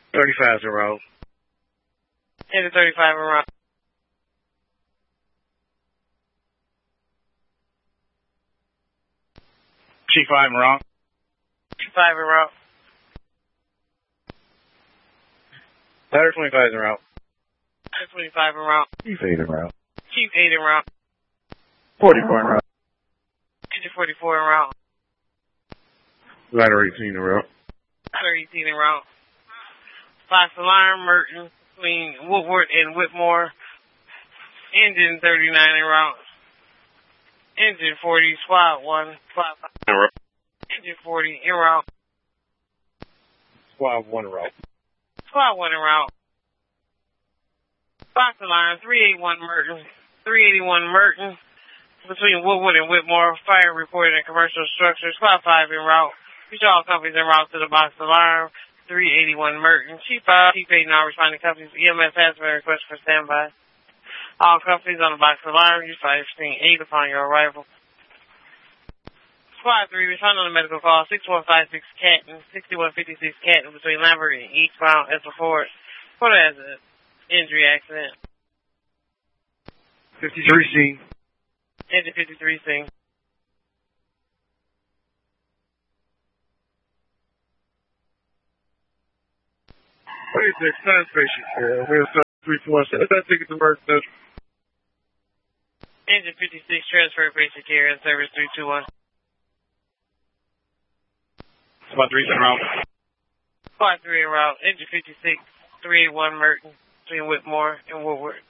35's en route. Engine 35 en route. G5 en route. G5 en route. Ladder 25's en route. Ladder 25 en route. Chief 8 en route. Chief 8 en route. 44 en route. Engine 44 en route. Ladder 18 en route. Ladder 18 en route. Fox alarm, Merton, between Woodward and Whitmore. Engine 39 en route. Engine 40, squad 1, squad 5. En route. Engine 40 en route. Squad 1 en route. Squad 1 en route. Fox alarm, 381 Merton. 381 Merton, between Woodward and Whitmore. Fire reported in commercial structure. Squad 5 en route. Reach all companies en route to the box alarm. 381 Merton. Chief 8 now responding companies. EMS has been requested for standby. All companies on the box alarm. Use fire extinguishing 8 upon your arrival. Squad 3, respond on the medical call. 6156 Canton. 6156 Canton between Lambert and eastbound Esselford. What as an injury accident? 53 scene. Engine 53 scene. 26, time station. We're 347. Let's take it to work. Engine 56, transfer basic care and service 321. Squad 3's en route. Squad 3 en route. Engine 56, 381 Merton, between Whitmore and Woodward.